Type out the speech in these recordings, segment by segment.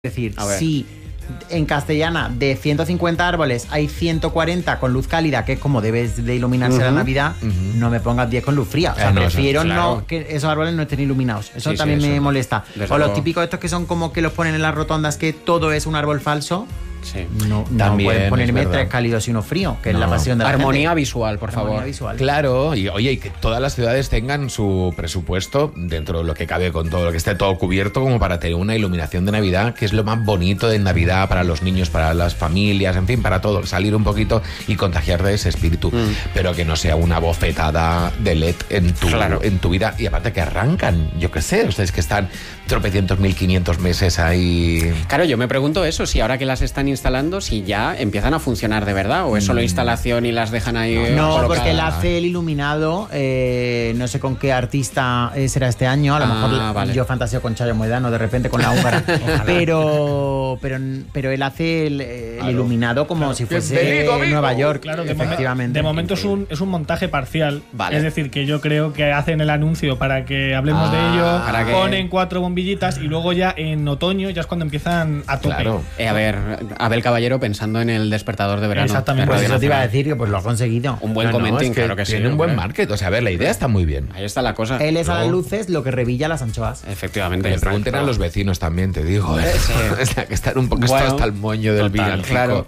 Es decir, si en Castellana de 150 árboles hay 140 con luz cálida, que es como debes de iluminarse la Navidad, no me pongas 10 con luz fría. O sea, prefiero que esos árboles no estén iluminados. Eso también me molesta. O los típicos estos que son como que los ponen en las rotondas, que todo es un árbol falso. Sí. No pueden ponerme 3 cálidos y uno frío, que es la pasión de la armonía gente. Visual, por favor. Armonía visual. Claro, y oye, y que todas las ciudades tengan su presupuesto dentro de lo que cabe, con todo lo que esté todo cubierto, como para tener una iluminación de Navidad, que es lo más bonito de Navidad para los niños, para las familias, en fin, para todo, salir un poquito y contagiar de ese espíritu, pero que no sea una bofetada de LED en tu vida. Y aparte que arrancan, yo qué sé, ustedes que están tropecientos 1500 meses ahí. Claro, yo me pregunto eso, si ahora que las están instalando, si ya empiezan a funcionar de verdad, o es solo instalación y las dejan ahí No, porque él hace el iluminado, no sé con qué artista será este año, a lo mejor yo fantaseo con Chayo Moedano de repente con la húngara, pero él hace el iluminado como si fuese Nueva York. Claro, efectivamente. De momento es un montaje parcial, es decir, que yo creo que hacen el anuncio para que hablemos de ello, ponen 4 bombillitas y luego ya en otoño ya es cuando empiezan a tope. Claro. A ver, Abel Caballero pensando en el despertador de verano. Exactamente. Pues eso te iba a decir, que pues lo ha conseguido. Un buen comenting, claro que sí. Tiene un buen market. O sea, a ver, la idea está muy bien. Ahí está la cosa. Él es a las luces lo que revilla las anchoas. Efectivamente. Que le pregunten a los vecinos también, te digo. O sea, que están un poco hasta el moño del villancico. Claro.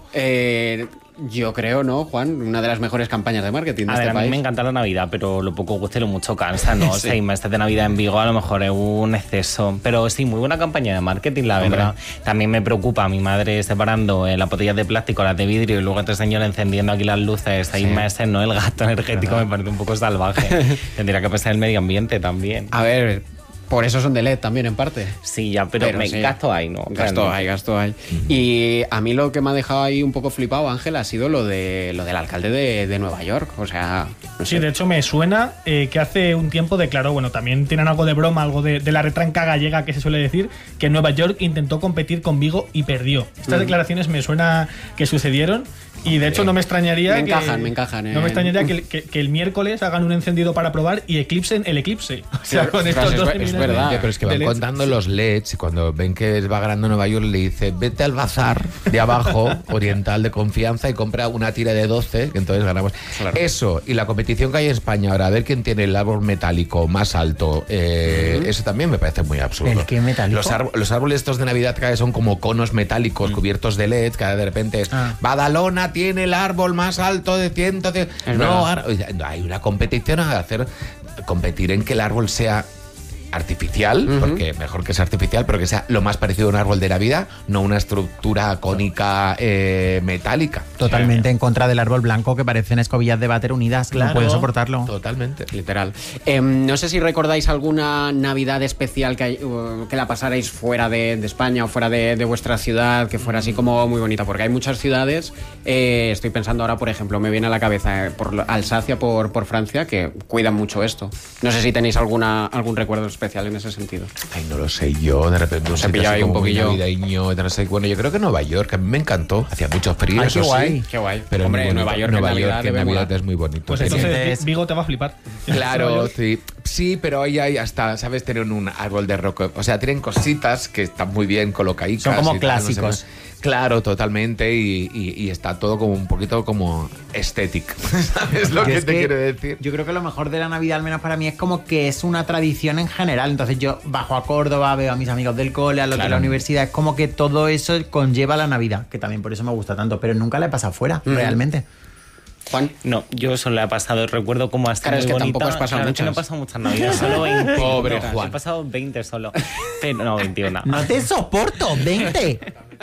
Yo creo, ¿no, Juan? Una de las mejores campañas de marketing de este país. A mí me encanta la Navidad, pero lo poco guste lo mucho cansa, ¿no? 6 meses de Navidad en Vigo a lo mejor es un exceso. Pero sí, muy buena campaña de marketing, la verdad. También me preocupa mi madre separando las botellas de plástico, las de vidrio, y luego este señor encendiendo aquí las luces 6 meses, ¿no? El gasto energético me parece un poco salvaje. Tendría que pensar en el medio ambiente también. A ver, por eso son de LED también, en parte. Sí, ya, pero gasto hay, ¿no? Gasto hay. Y a mí lo que me ha dejado ahí un poco flipado, Ángel, ha sido lo del alcalde de Nueva York. O sea, no sé. Sí, de hecho me suena que hace un tiempo declaró, bueno, también tienen algo de broma, algo de la retranca gallega que se suele decir, que Nueva York intentó competir con Vigo y perdió. Estas declaraciones me suena que sucedieron. Y de hecho no me extrañaría me encajan. No me extrañaría que el miércoles hagan un encendido para probar y eclipsen el eclipse. O sea, con estos dos es verdad. Pero es que van contando los LEDs y cuando ven que va ganando Nueva York le dice, vete al bazar de abajo, oriental de confianza, y compra una tira de 12, que entonces ganamos. Claro. Eso, y la competición que hay en España ahora, a ver quién tiene el árbol metálico más alto, eso también me parece muy absurdo. ¿El qué metálico? Los árboles estos de Navidad cada vez son como conos metálicos cubiertos de LED, cada de repente es Badalona tiene el árbol más alto de 100. No, hay una competición a competir en que el árbol sea artificial, porque mejor que sea artificial, pero que sea lo más parecido a un árbol de Navidad, no una estructura cónica metálica. Totalmente en contra del árbol blanco, que parecen escobillas de váter unidas, claro, no pueden soportarlo. Totalmente. Literal. No sé si recordáis alguna Navidad especial que la pasarais fuera de España o fuera de vuestra ciudad, que fuera así como muy bonita, porque hay muchas ciudades, estoy pensando ahora, por ejemplo, me viene a la cabeza por Alsacia, por Francia, que cuidan mucho esto. No sé si tenéis algún recuerdo especial en ese sentido. Ay, no lo sé yo, de repente se pillaba ahí un poquillo navideño, no sé. Bueno, yo creo que Nueva York, a mí me encantó, hacía mucho frío. Ay, qué guay. Pero hombre, Nueva York en Navidad es muy bonito. Pues entonces Vigo te va a flipar. Claro, sí, pero ahí hay hasta, ¿sabes? Tienen un árbol de rock, o sea, tienen cositas que están muy bien colocaditas. Son como clásicos. No sé, claro, totalmente, y está todo como un poquito como estético, ¿sabes lo que te quiero decir? Yo creo que lo mejor de la Navidad, al menos para mí, es como que es una tradición en general. Entonces yo bajo a Córdoba, veo a mis amigos del cole, a los de la universidad, es como que todo eso conlleva la Navidad, que también por eso me gusta tanto, pero nunca la he pasado fuera, realmente. Juan. No, yo solo he pasado, recuerdo cómo hasta muy bonita. Tampoco has pasado muchas. No he pasado muchas Navidades, solo 20. Pobre Juan. He pasado 20 solo. Pero, no, 21. No te soporto, 20.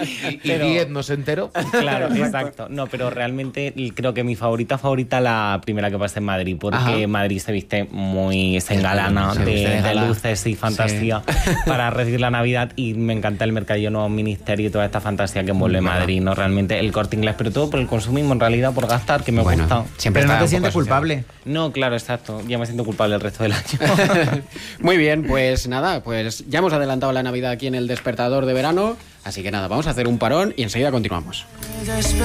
¿Y 10 no se enteró? Claro, exacto. No, pero realmente creo que mi favorita, la primera que pasé en Madrid, porque Madrid se viste se engalana de luces y fantasía para recibir la Navidad, y me encanta el mercadillo Nuevo Ministerio y toda esta fantasía que envuelve Madrid, ¿no? Realmente el Corte Inglés, pero todo por el consumismo, en realidad, por gastar, que me gusta. Siempre pero no te sientes culpable. No, claro, exacto. Ya me siento culpable el resto del año. Muy bien, pues nada, pues ya hemos adelantado la Navidad aquí en el Despertador de Verano, así que nada, vamos a hacer un parón y enseguida continuamos.